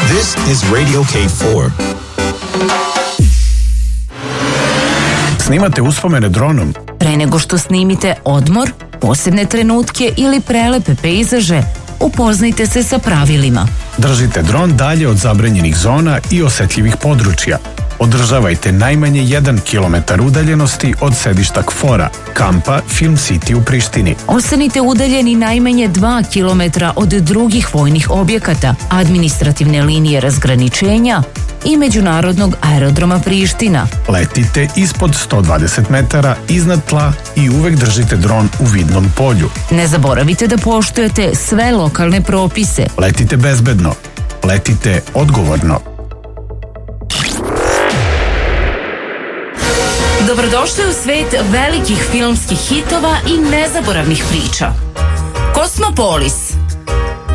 This is Radio K4. Snimate uspomene dronom? Pre nego što snimite odmor, posebne trenutke ili prelepe pejzaže, upoznajte se sa pravilima. Držite dron dalje od zabranjenih zona i osetljivih područja. Održavajte najmanje 1 kilometar udaljenosti od sedišta KFOR-a, kampa Film City u Prištini. Ostanite udaljeni najmanje 2 kilometra od drugih vojnih objekata, administrativne linije razgraničenja i međunarodnog aerodroma Priština. Letite ispod 120 metara iznad tla i uvek držite dron u vidnom polju. Ne zaboravite da poštujete sve lokalne propise. Letite bezbedno. Letite odgovorno. Dobrodošli u svet velikih filmskih hitova i nezaboravnih priča. Kosmopolis,